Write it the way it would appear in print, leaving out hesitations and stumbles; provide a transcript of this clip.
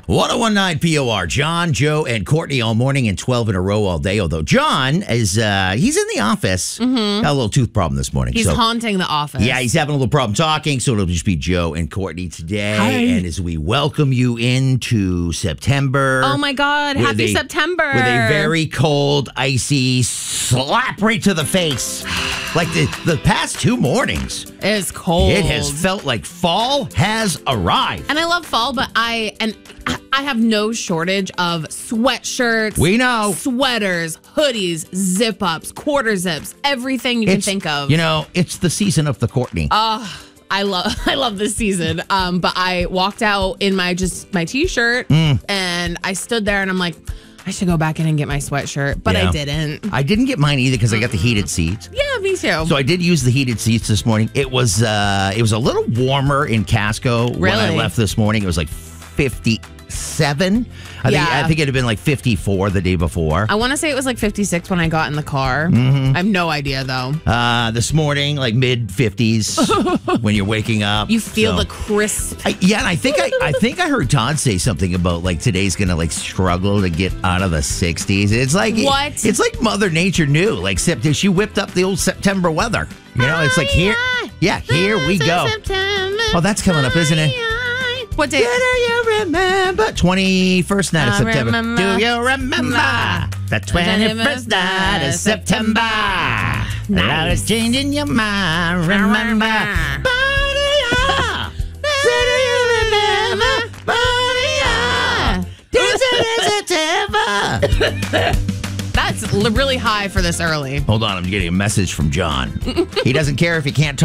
1019 POR. John, Joe, and Courtney all morning and 12 in a row all day. Although John is, he's in the office. Got a little tooth problem this morning. He's haunting the office. Yeah, he's having a little problem talking, so it'll just be Joe and Courtney today. Hi. And as we welcome you into September. Oh my God, happy September. With a very cold, icy slap right to the face. Like the past 2 mornings. It's cold. It has felt like fall has arrived. And I love fall, but I have no shortage of sweatshirts. We know. Sweaters, hoodies, zip-ups, quarter zips, everything you can think of. You know, it's the season of the Courtney. I love this season. But I walked out in my t-shirt and I stood there and I'm like, I should go back in and get my sweatshirt, but I didn't. I didn't get mine either because I got the heated seats. Yeah, me too. So I did use the heated seats this morning. It was a little warmer in Casco when I left this morning. It was like 57. I think it had been like 54 the day before. I want to say it was like 56 when I got in the car. I have no idea though. This morning, like mid 50s when you're waking up. You feel the crisp. And I think I heard Todd say something about like today's gonna like struggle to get out of the 60s. It's like what? It's like Mother Nature knew. Like she whipped up the old September weather. You know, it's like here we go. September, oh, that's coming up, isn't it? What day? Do you remember? 21st night of September. remember. Do you remember? The 21st night of September. Now it's changing your mind. Remember. Body-ah. Do you remember? Body-ah. Dancing in September. That's really high for this early. Hold on, I'm getting a message from John. He doesn't care if you can't talk.